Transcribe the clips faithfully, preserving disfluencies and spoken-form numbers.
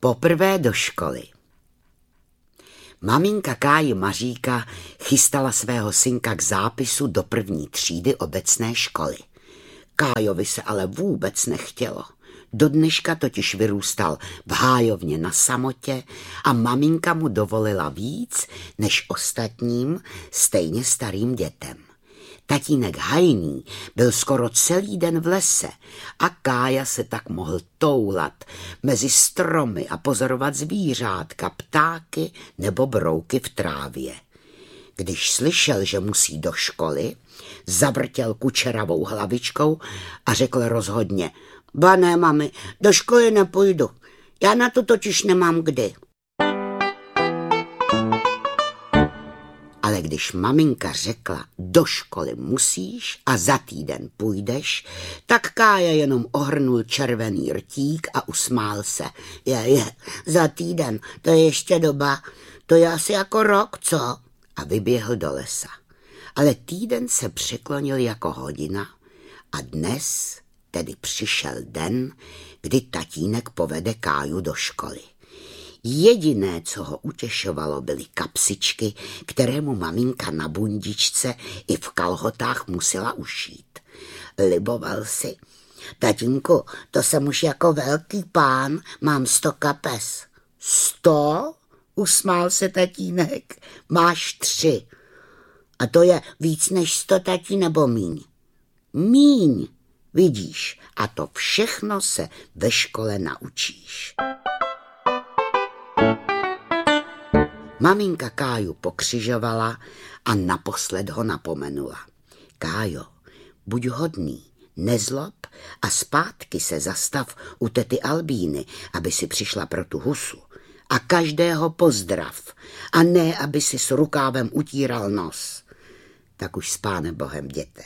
Poprvé do školy. Maminka Káji Maříka chystala svého synka k zápisu do první třídy obecné školy. Kájovi se ale vůbec nechtělo. Do dneška totiž vyrůstal v hájovně na samotě a maminka mu dovolila víc než ostatním stejně starým dětem. Tatínek Hajný byl skoro celý den v lese a Kája se tak mohl toulat mezi stromy a pozorovat zvířátka, ptáky nebo brouky v trávě. Když slyšel, že musí do školy, zavrtěl kučeravou hlavičkou a řekl rozhodně: Ba ne, mami, do školy nepůjdu, já na to totiž nemám kdy. Ale když maminka řekla: do školy musíš a za týden půjdeš, tak Kája jenom ohrnul červený rtík a usmál se. Je, je, za týden, to je ještě doba, to je asi jako rok, co? A vyběhl do lesa. Ale týden se překlonil jako hodina a dnes tedy přišel den, kdy tatínek povede Káju do školy. Jediné, co ho utěšovalo, byly kapsičky, které mu maminka na bundičce i v kalhotách musela ušít. Liboval si: Tatínku, to jsem už jako velký pán, mám sto kapes. Sto? Usmál se tatínek. Máš tři. A to je víc než sto, tatí, nebo míň? Míň, vidíš, a to všechno se ve škole naučíš. Maminka Káju pokřižovala a naposled ho napomenula: Kájo, buď hodný, nezlob a zpátky se zastav u tety Albíny, aby si přišla pro tu husu. A každého pozdrav, a ne, aby si s rukávem utíral nos. Tak už s Pánem Bohem, jděte.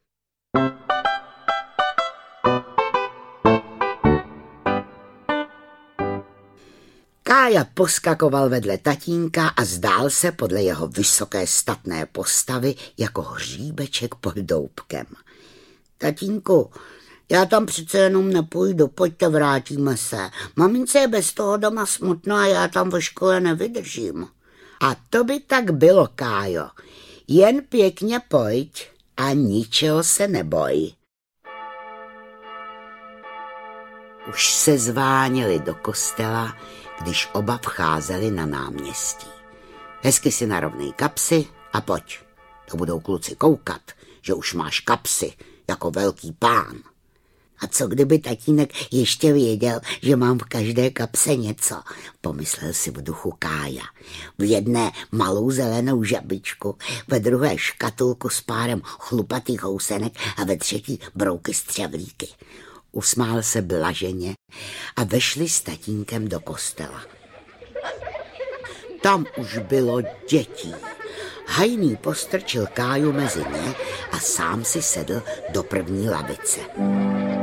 Kája poskakoval vedle tatínka a zdál se podle jeho vysoké statné postavy jako hříbeček pod doupkem. Tatínku, já tam přece jenom nepůjdu, pojďte, vrátíme se. Mamince je bez toho doma smutno a já tam ve škole nevydržím. A to by tak bylo, Kájo. Jen pěkně pojď a ničeho se neboj. Už se zváněli do kostela, když oba vcházeli na náměstí. Hezky si narovnej kapsy a pojď. To budou kluci koukat, že už máš kapsy jako velký pán. A co kdyby tatínek ještě věděl, že mám v každé kapse něco, pomyslel si v duchu Kája. V jedné malou zelenou žabičku, ve druhé škatulku s párem chlupatých housenek a ve třetí brouky s třevlíky. Usmál se blaženě a vešli s tatínkem do kostela. Tam už bylo dětí. Hajný postrčil Káju mezi ně a sám si sedl do první lavice.